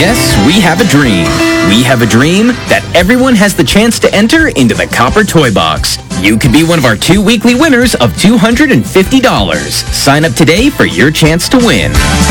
Yes, we have a dream. We have a dream that everyone has the chance to enter into the Copper Toy Box. You could be one of our 2 weekly winners of $250. Sign up today for your chance to win.